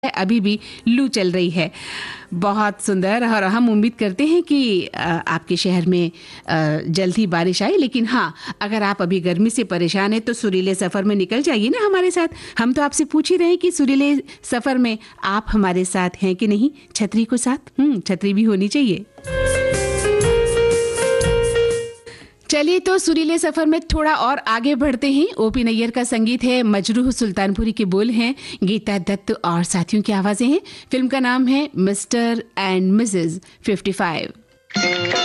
अभी भी लू चल रही है। बहुत सुंदर। और हम उम्मीद करते हैं कि आपके शहर में जल्द ही बारिश आए। लेकिन हाँ, अगर आप अभी गर्मी से परेशान हैं तो सुरीले सफ़र में निकल जाइए ना हमारे साथ। हम तो आपसे पूछ ही रहे हैं कि सुरीले सफ़र में आप हमारे साथ हैं कि नहीं। छतरी को साथ छतरी भी होनी चाहिए। चलिए तो सुरीले सफर में थोड़ा और आगे बढ़ते हैं। ओपी नैयर का संगीत है, मजरूह सुल्तानपुरी के बोल हैं, गीता दत्त और साथियों की आवाजें हैं। फिल्म का नाम है मिस्टर एंड मिसेस 55।